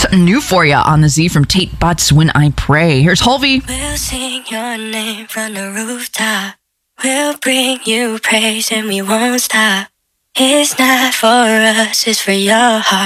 something new for you on the Z from Tate Butts, When I Pray. Here's Holvey. We'll sing your name from the rooftop. We'll bring you praise and we won't stop. It's not for us, it's for your heart.